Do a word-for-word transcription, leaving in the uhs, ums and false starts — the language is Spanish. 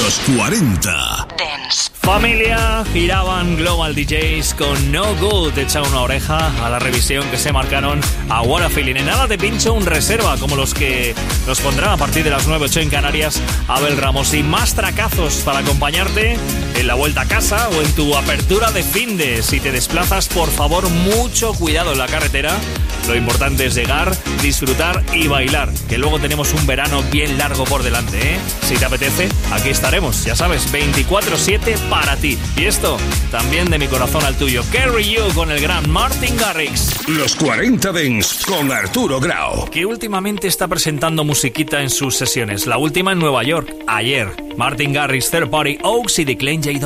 Los cuarenta Dance. Familia, giraban Global D Js con No Good. Echa una oreja a la revisión que se marcaron a What a Feeling. En nada te pincho un reserva, como los que nos pondrán a partir de las nueve ocho en Canarias Abel Ramos. Y más tracazos para acompañarte en la vuelta a casa o en tu apertura de finde. Si te desplazas, por favor, mucho cuidado en la carretera. Lo importante es llegar, disfrutar y bailar, que luego tenemos un verano bien largo por delante, ¿eh? Si te apetece, aquí estaremos, ya sabes, veinticuatro siete para ti. Y esto, también de mi corazón al tuyo. Carry You con el gran Martin Garrix. Los cuarenta Dance con Arturo Grau, que últimamente está presentando musiquita en sus sesiones. La última en Nueva York, ayer. Martin Garrix, Third Party, Oaks y The Klein J.